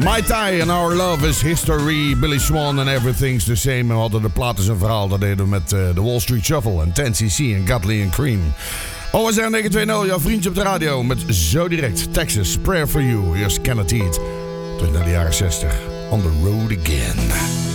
My Tie and Our Love is History. Billy Swan and Everything's the Same. We hadden de plaat is een verhaal. Dat deden we met de Wall Street Shuffle en 10cc en Godley and Cream. OSR 920, jouw vriendje op de radio. Met zo direct Texas, Prayer for You. Here's Kenneth Heat. Terug naar de jaren 60. On the road again.